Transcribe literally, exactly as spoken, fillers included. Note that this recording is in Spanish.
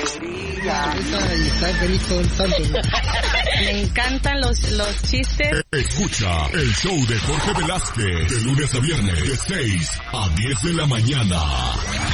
Y está feliz todo el santo. Me encantan los, los chistes. Escucha el show de Jorge Velázquez de lunes a viernes de seis a diez de la mañana.